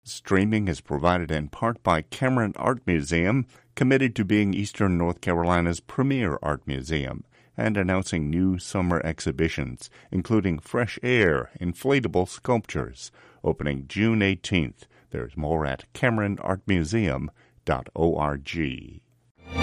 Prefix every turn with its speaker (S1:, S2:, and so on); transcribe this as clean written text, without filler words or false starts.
S1: Streaming is provided in part by Cameron Art Museum, committed to being Eastern North Carolina's premier art museum, and announcing new summer exhibitions, including Fresh Air Inflatable Sculptures, opening June 18th. There's more at CameronArtMuseum.org.